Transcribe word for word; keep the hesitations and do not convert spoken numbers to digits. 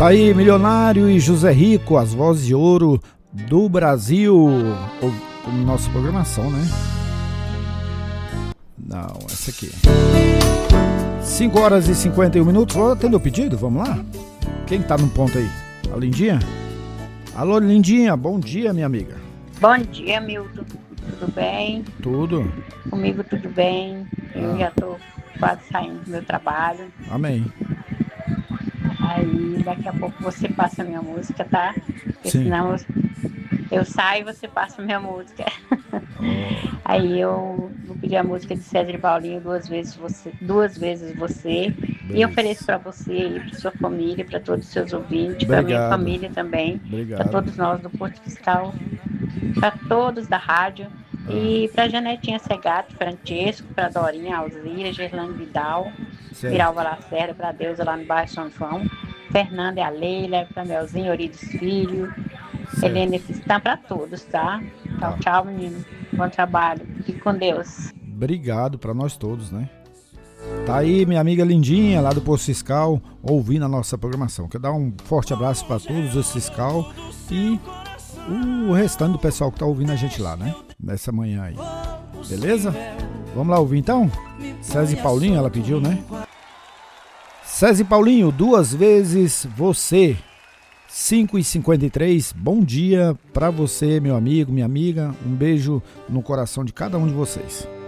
Tá aí, Milionário e José Rico, as vozes de ouro do Brasil. O, nossa programação, né? Não, essa aqui. cinco horas e cinquenta e um minutos. Vou atender o pedido, vamos lá? Quem tá no ponto aí? A Lindinha? Alô, Lindinha, bom dia, minha amiga. Bom dia, Milton. Tudo bem? Tudo. Comigo tudo bem. Eu ah. já tô quase saindo do meu trabalho. Amém. Aí daqui a pouco você passa a minha música, tá? Porque Sim. senão eu saio e você passa a minha música. Aí eu vou pedir a música de César e Paulinho, duas vezes você, duas vezes você. Beleza. E ofereço para você, para sua família, para todos os seus ouvintes, para minha família também, para todos nós do Porto Fiscal, para todos da rádio. Ah. E para Janetinha Segato, Francesco, para Dorinha, Alzira, Gerlane Vidal, Miralva Lacerda, para Deusa lá no bairro São João, Fernanda e a Leila, para Melzinho, Eurides Filho, certo. Helena Fistan, para todos, tá? Tchau, tchau, menino. Bom trabalho. Fique com Deus. Obrigado para nós todos, né? Tá aí minha amiga Lindinha, lá do Posto Fiscal, ouvindo a nossa programação. Quero dar um forte abraço para todos os fiscal e o restante do pessoal que tá ouvindo a gente lá, né? Nessa manhã aí. Beleza? Vamos lá ouvir então? César e Paulinho, ela pediu, né? César e Paulinho, duas vezes você. cinco e cinquenta e três, bom dia pra você, meu amigo, minha amiga. Um beijo no coração de cada um de vocês.